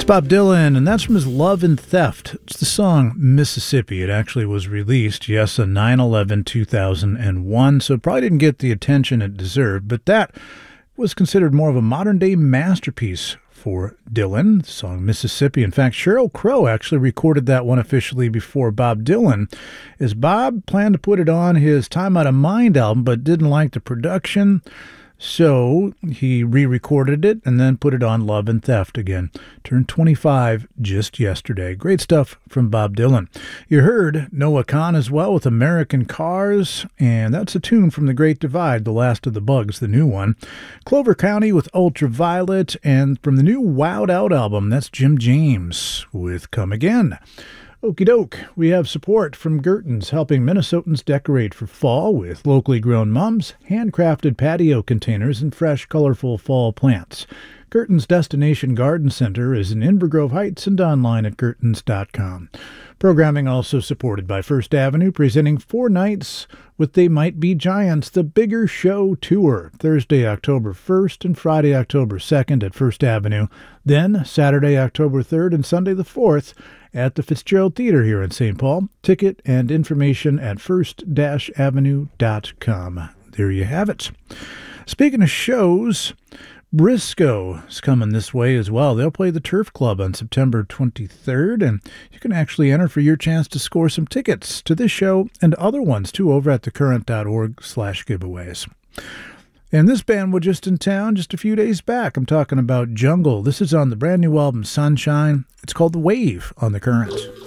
Bob Dylan, and that's from his Love and Theft. It's the song Mississippi. It actually was released, yes, on 9/11/2001, so it probably didn't get the attention it deserved, but that was considered more of a modern-day masterpiece for Dylan, the song Mississippi. In fact, Sheryl Crow actually recorded that one officially before Bob Dylan, as Bob planned to put it on his Time Out of Mind album, but didn't like the production. So he re-recorded it and then put it on Love and Theft again. Turned 25 just yesterday. Great stuff from Bob Dylan. You heard Noah Kahan as well with American Cars, and that's a tune from The Great Divide, The Last of the Bugs, the new one. Clover County with Ultraviolet, and from the new Wowed Out album, that's Jim James with Come Again. Okie doke, we have support from Gerton's, helping Minnesotans decorate for fall with locally grown mums, handcrafted patio containers, and fresh, colorful fall plants. Gerton's Destination Garden Center is in Inver Grove Heights and online at gertons.com. Programming also supported by First Avenue, presenting 4 nights with They Might Be Giants, the Bigger Show Tour, Thursday, October 1st and Friday, October 2nd at First Avenue, then Saturday, October 3rd and Sunday the 4th at the Fitzgerald Theater here in St. Paul. Ticket and information at first-avenue.com. There you have it. Speaking of shows, Briscoe is coming this way as well. They'll play the Turf Club on September 23rd, and you can actually enter for your chance to score some tickets to this show and other ones, too, over at thecurrent.org/giveaways. And this band was just in town just a few days back. I'm talking about Jungle. This is on the brand new album Sunshine. It's called The Wave on The Current.